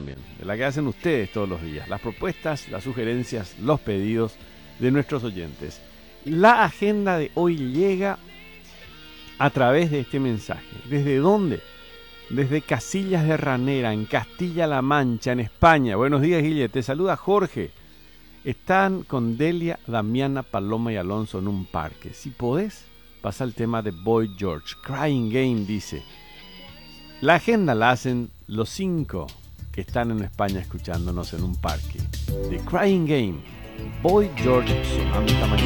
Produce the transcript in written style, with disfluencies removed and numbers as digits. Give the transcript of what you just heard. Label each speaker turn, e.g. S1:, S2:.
S1: también, de la que hacen ustedes todos los días. Las propuestas, las sugerencias, los pedidos de nuestros oyentes. La agenda de hoy llega a través de este mensaje. ¿Desde dónde? Desde Casillas de Ranera, en Castilla-La Mancha, en España. Buenos días, Guille. Te saluda Jorge. Están con Delia, Damiana, Paloma y Alonso en un parque. Si podés, pasa el tema de Boy George. Crying Game, dice. La agenda la hacen los 5 que están en España escuchándonos en un parque. The Crying Game. Boy George sonando esta mañana.